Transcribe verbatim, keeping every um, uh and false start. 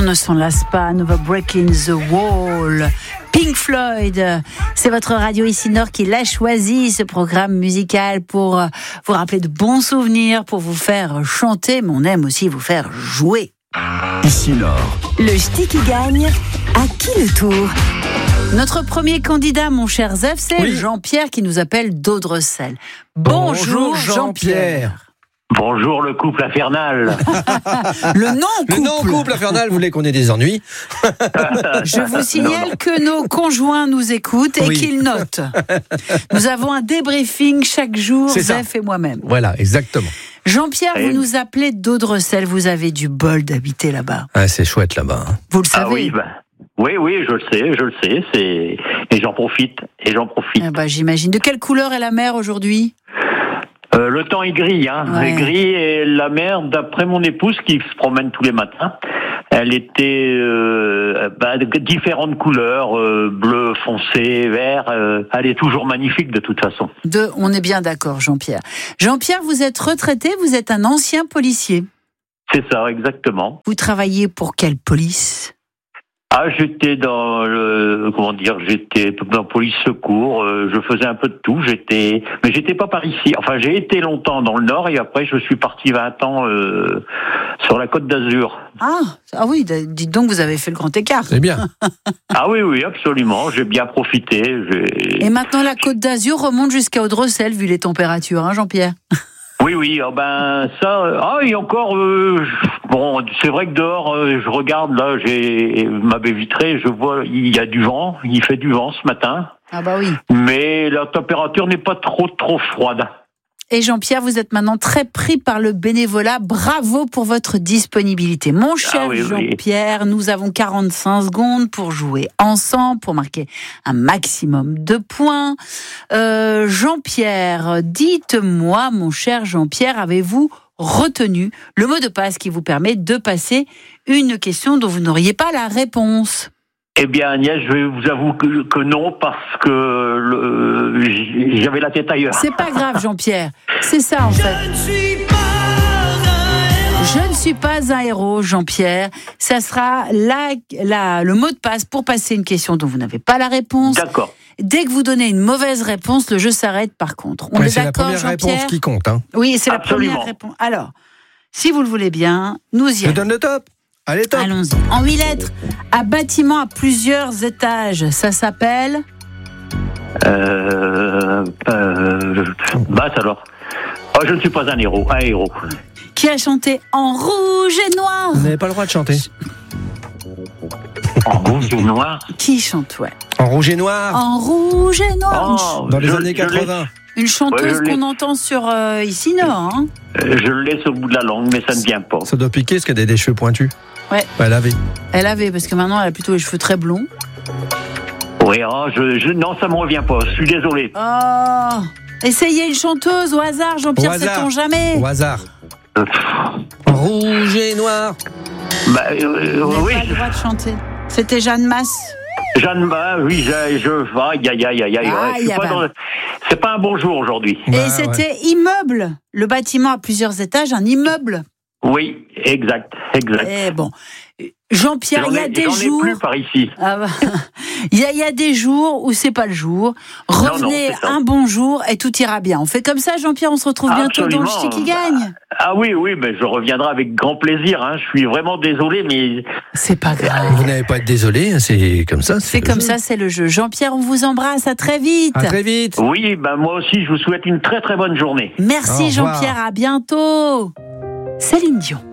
ne s'en lasse pas, nous va breaking the wall. Pink Floyd, c'est votre radio ici Nord qui l'a choisi, ce programme musical pour vous rappeler de bons souvenirs, pour vous faire chanter, mais on aime aussi vous faire jouer. Ici Nord. Le ch'ti qui gagne, à qui le tour ? Notre premier candidat, mon cher Zef, c'est oui. Jean-Pierre qui nous appelle d'Audrecel. Bonjour, Bonjour Jean-Pierre. Bonjour le couple infernal. Le non-couple. Le non-couple infernal, vous voulez qu'on ait des ennuis ? Je vous signale non, non. que nos conjoints nous écoutent et oui. qu'ils notent. Nous avons un débriefing chaque jour, c'est Zef ça. Et moi-même. Voilà, exactement. Jean-Pierre, et... vous nous appelez d'Audrecel, vous avez du bol d'habiter là-bas. Ah, c'est chouette là-bas. Hein. Vous le savez. Ah oui, bah... Oui, oui, je le sais, je le sais, c'est... et j'en profite, et j'en profite. Ah bah, j'imagine. De quelle couleur est la mer aujourd'hui ? euh, Le temps est gris, hein. Ouais. Gris, et la mer, d'après mon épouse qui se promène tous les matins, elle était euh, bah, de différentes couleurs, euh, bleu foncé, vert, euh, elle est toujours magnifique de toute façon. De, on est bien d'accord, Jean-Pierre. Jean-Pierre, vous êtes retraité, vous êtes un ancien policier. C'est ça, exactement. Vous travaillez pour quelle police ? Ah, j'étais dans le, comment dire, j'étais dans police secours, euh, je faisais un peu de tout, j'étais, mais j'étais pas par ici. Enfin, j'ai été longtemps dans le Nord et après je suis parti vingt ans euh, sur la Côte d'Azur. Ah, ah oui, dites donc, vous avez fait le grand écart. C'est bien. Ah oui, oui, absolument, j'ai bien profité. J'ai... Et maintenant la Côte d'Azur remonte jusqu'à Audrecel vu les températures, hein, Jean-Pierre. Oui, oui, oh ben ça, ah et encore, euh, bon, c'est vrai que dehors, euh, je regarde là, j'ai ma baie vitrée, je vois, il y a du vent, il fait du vent ce matin. Ah bah oui. Mais la température n'est pas trop trop froide. Et Jean-Pierre, vous êtes maintenant très pris par le bénévolat. Bravo pour votre disponibilité. Mon cher ah oui, Jean-Pierre, oui. Nous avons quarante-cinq secondes pour jouer ensemble, pour marquer un maximum de points. Euh, Jean-Pierre, dites-moi, mon cher Jean-Pierre, avez-vous retenu le mot de passe qui vous permet de passer une question dont vous n'auriez pas la réponse ? Eh bien, Agnès, je vous avoue que, que non, parce que le, j'avais la tête ailleurs. C'est pas grave, Jean-Pierre. C'est ça, en fait. Je ne suis pas un héros. Je ne suis pas un héros, Jean-Pierre. Ça sera la, la, le mot de passe pour passer une question dont vous n'avez pas la réponse. D'accord. Dès que vous donnez une mauvaise réponse, le jeu s'arrête, par contre. On ouais, est c'est d'accord, la première Jean-Pierre ? réponse qui compte. Hein. Oui, c'est Absolument. la première réponse. Alors, si vous le voulez bien, nous y allons. Je donne le top. Allez, top. Allons-y. En huit lettres, un bâtiment à plusieurs étages, ça s'appelle ? Euh... euh basse alors. Oh, je ne suis pas un héros, un héros. Qui a chanté En rouge et noir ? Vous n'avez pas le droit de chanter. En rouge et noir ? Qui chante, ouais. En rouge et noir. En rouge et noir. Oh, dans les je, années quatre-vingts. Une chanteuse ouais, qu'on entend sur euh, ici Nord. Hein. Euh, je le laisse au bout de la langue, mais ça ne vient pas. Ça doit piquer parce qu'elle a des cheveux pointus. Ouais. Elle avait. Elle avait, parce que maintenant elle a plutôt les cheveux très blonds. Oui, oh, je, je, non, ça ne me revient pas, je suis désolé. Oh, essayez une chanteuse au hasard, Jean-Pierre, sait-on jamais ? Au hasard. Euh, en rouge et noir. Bah, euh, vous oui. Pas le droit de chanter. C'était Jeanne Masse. Jeanne, bah, oui, je, je, aïe, aïe, aïe, aïe, aïe, ah, je suis pas dans, c'est pas un bon jour aujourd'hui. Et bah, c'était ouais. immeuble, le bâtiment à plusieurs étages, un immeuble. Oui, exact, exact. Et bon, Jean-Pierre, il y a des j'en jours. J'en ai plus par ici. Ah bah, il y a, il y a des jours où c'est pas le jour. Revenez non, non, un bon jour et tout ira bien. On fait comme ça, Jean-Pierre. On se retrouve bientôt Absolument. dans le Ch'ti qui gagne. Ah oui, oui, mais je reviendrai avec grand plaisir. Hein. Je suis vraiment désolé, mais c'est pas grave. Vous n'avez pas à être désolé. C'est comme ça. C'est, c'est comme jeu. ça, c'est le jeu. Jean-Pierre, on vous embrasse. À très vite. À très vite. Oui, ben moi aussi, je vous souhaite une très très bonne journée. Merci Jean-Pierre. À bientôt. Céline Dion.